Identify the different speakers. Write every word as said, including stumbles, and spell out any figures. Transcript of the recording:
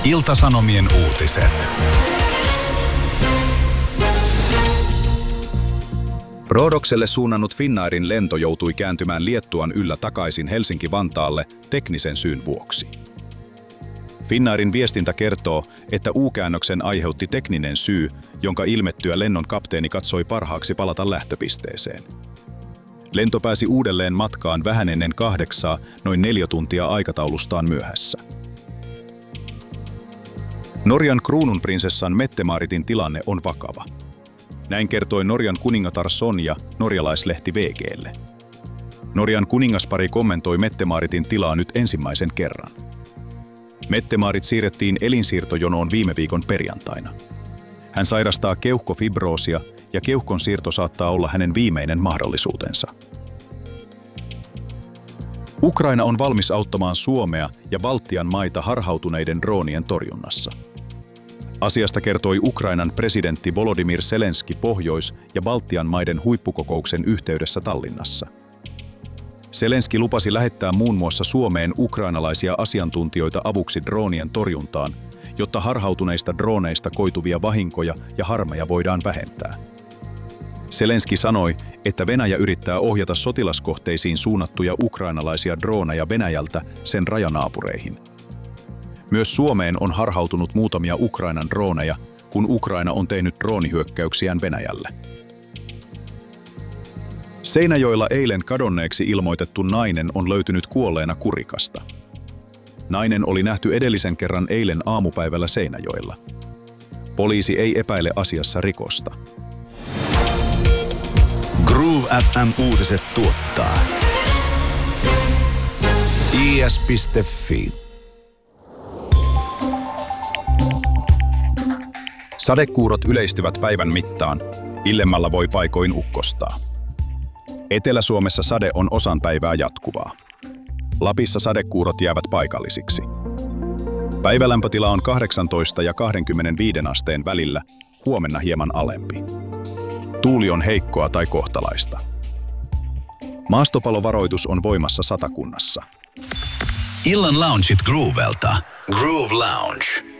Speaker 1: Ilta-Sanomien uutiset. Roodokselle suunnannut Finnairin lento joutui kääntymään Liettuan yllä takaisin Helsinki-Vantaalle teknisen syyn vuoksi. Finnairin viestintä kertoo, että U-käännöksen aiheutti tekninen syy, jonka ilmettyä lennon kapteeni katsoi parhaaksi palata lähtöpisteeseen. Lento pääsi uudelleen matkaan vähän ennen kahdeksaa, noin neljä tuntia aikataulustaan myöhässä. Norjan kruununprinsessan Mette-Maritin tilanne on vakava. Näin kertoi Norjan kuningatar Sonja norjalaislehti V G:lle. Norjan kuningaspari kommentoi Mette-Maritin tilaa nyt ensimmäisen kerran. Mette-Marit siirrettiin elinsiirtojonoon viime viikon perjantaina. Hän sairastaa keuhkofibroosia ja keuhkon siirto saattaa olla hänen viimeinen mahdollisuutensa. Ukraina on valmis auttamaan Suomea ja Baltian maita harhautuneiden droonien torjunnassa. Asiasta kertoi Ukrainan presidentti Volodymyr Zelenski Pohjois- ja Baltian maiden huippukokouksen yhteydessä Tallinnassa. Zelenski lupasi lähettää muun muassa Suomeen ukrainalaisia asiantuntijoita avuksi droonien torjuntaan, jotta harhautuneista drooneista koituvia vahinkoja ja harmeja voidaan vähentää. Zelenski sanoi, että Venäjä yrittää ohjata sotilaskohteisiin suunnattuja ukrainalaisia drooneja Venäjältä sen rajanaapureihin. Myös Suomeen on harhautunut muutamia Ukrainan drooneja, kun Ukraina on tehnyt droonihyökkäyksiään Venäjälle. Seinäjoella eilen kadonneeksi ilmoitettu nainen on löytynyt kuolleena Kurikasta. Nainen oli nähty edellisen kerran eilen aamupäivällä Seinäjoella. Poliisi ei epäile asiassa rikosta.
Speaker 2: Groove F M-uutiset tuottaa I S piste Fi.
Speaker 1: Sadekuurot yleistyvät päivän mittaan, illemmalla voi paikoin ukkostaa. Etelä-Suomessa sade on osan päivää jatkuvaa. Lapissa sadekuurot jäävät paikallisiksi. Päivälämpötila on kahdeksantoista ja kaksikymmentäviisi asteen välillä, huomenna hieman alempi. Tuuli on heikkoa tai kohtalaista. Maastopalovaroitus on voimassa Satakunnassa.
Speaker 2: Illan loungeit Groovelta. Groove Lounge.